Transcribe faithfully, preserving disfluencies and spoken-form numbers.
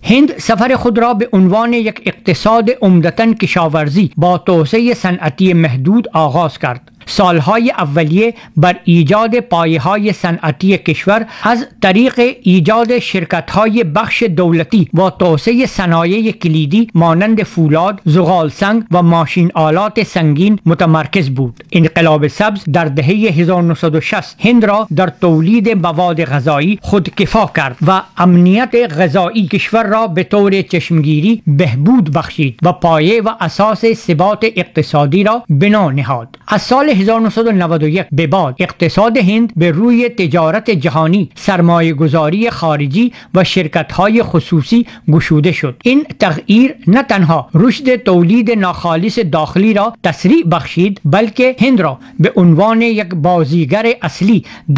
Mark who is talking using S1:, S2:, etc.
S1: هند سفر خود را به عنوان یک اقتصاد عمدتاً کشاورزی با توسعه صنعتی محدود آغاز کرد. سالهای اولیه بر ایجاد پایه‌های صنعتی کشور از طریق ایجاد شرکت‌های بخش دولتی و توسعه صنایع کلیدی مانند فولاد، زغالسنگ و ماشین آلات سنگین متمرکز بود. انقلاب سبز در دهه هزار و نهصد و شصت هند را در تولید مواد غذایی خودکفا کرد و امنیت غذایی کشور را به طور چشمگیری بهبود بخشید و پایه و اساس ثبات اقتصادی را بنا نهاد. از سال هزار و نهصد و نود و یک به بعد اقتصاد هند به روی تجارت جهانی، سرمایه گذاری خارجی و شرکت های خصوصی گشوده شد. این تغییر نه تنها رشد تولید ناخالص داخلی را تسریع بخشید، بلکه هند را به عنوان یک بازیگر اصلی